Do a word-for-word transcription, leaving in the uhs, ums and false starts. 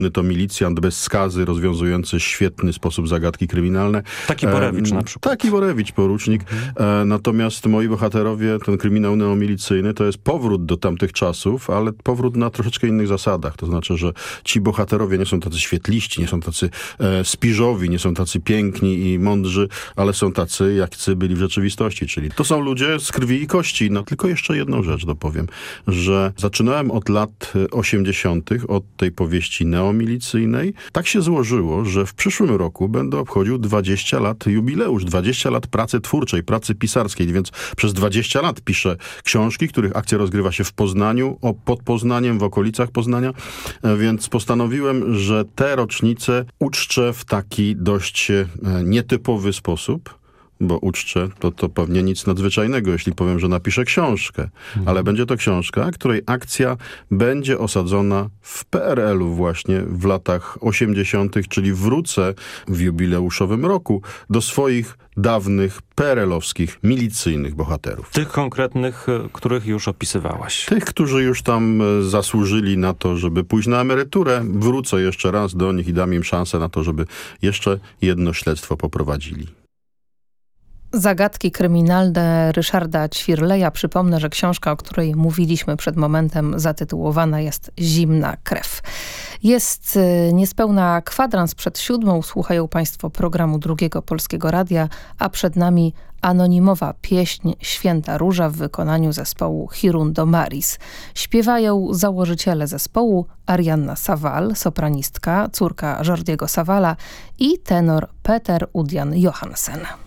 To milicjant bez skazy, rozwiązujący w świetny sposób zagadki kryminalne. Taki Borewicz e, na przykład. Taki Borewicz, porucznik. Mhm. E, natomiast moi bohaterowie, ten kryminał neomilicyjny, to jest powrót do tamtych czasów, ale powrót na troszeczkę innych zasadach. To znaczy, że ci bohaterowie nie są tacy świetliści, nie są tacy e, spiżowi, nie są tacy piękni i mądrzy, ale są tacy, jacy byli w rzeczywistości. Czyli to są ludzie z krwi i kości. No tylko jeszcze jedną rzecz dopowiem, że zaczynałem od lat osiemdziesiątych, od tej powieści neomilicyjnej. Tak się złożyło, że w przyszłym roku będę obchodził dwadzieścia lat jubileusz, dwadzieścia lat pracy twórczej, pracy pisarskiej, więc przez dwadzieścia lat piszę książki, których akcja rozgrywa się w Poznaniu, o, pod Poznaniem, w okolicach Poznania, więc postanowiłem, że te rocznice uczczę w taki dość nietypowy sposób. Bo uczczę, to, to pewnie nic nadzwyczajnego, jeśli powiem, że napiszę książkę. Mhm. Ale będzie to książka, której akcja będzie osadzona w P R L u właśnie w latach osiemdziesiątych, czyli wrócę w jubileuszowym roku do swoich dawnych P R L owskich milicyjnych bohaterów. Tych konkretnych, których już opisywałaś. Tych, którzy już tam zasłużyli na to, żeby pójść na emeryturę. Wrócę jeszcze raz do nich i dam im szansę na to, żeby jeszcze jedno śledztwo poprowadzili. Zagadki kryminalne Ryszarda Ćwirleja. Przypomnę, że książka, o której mówiliśmy przed momentem, zatytułowana jest Zimna krew. Jest niespełna kwadrans przed siódmą. Słuchają Państwo programu Drugiego Polskiego Radia, a przed nami anonimowa pieśń Święta Róża w wykonaniu zespołu Hirundo Maris. Śpiewają założyciele zespołu Arianna Sawal, sopranistka, córka Jordiego Sawala i tenor Peter Udian Johansen.